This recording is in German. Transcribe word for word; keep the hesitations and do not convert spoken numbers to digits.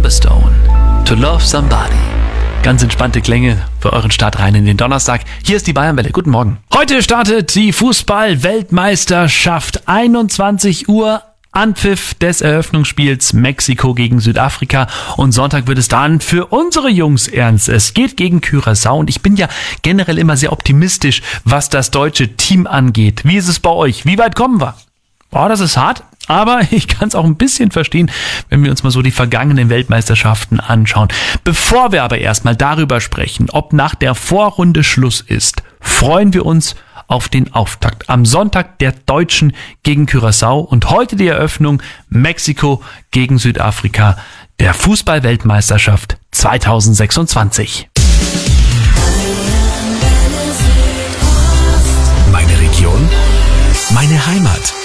Oliver Stone. To Love Somebody. Ganz entspannte Klänge für euren Start rein in den Donnerstag. Hier ist die Bayernwelle. Guten Morgen. Heute startet die Fußball-Weltmeisterschaft. einundzwanzig Uhr. Anpfiff des Eröffnungsspiels Mexiko gegen Südafrika und Sonntag wird es dann für unsere Jungs ernst. Es geht gegen Curaçao und ich bin ja generell immer sehr optimistisch, was das deutsche Team angeht. Wie ist es bei euch? Wie weit kommen wir? Boah, das ist hart, aber ich kann es auch ein bisschen verstehen, wenn wir uns mal so die vergangenen Weltmeisterschaften anschauen. Bevor wir aber erstmal darüber sprechen, ob nach der Vorrunde Schluss ist, freuen wir uns auf den Auftakt am Sonntag der Deutschen gegen Curaçao und heute die Eröffnung Mexiko gegen Südafrika der Fußball-Weltmeisterschaft zweitausendsechsundzwanzig. Meine Region, meine Heimat.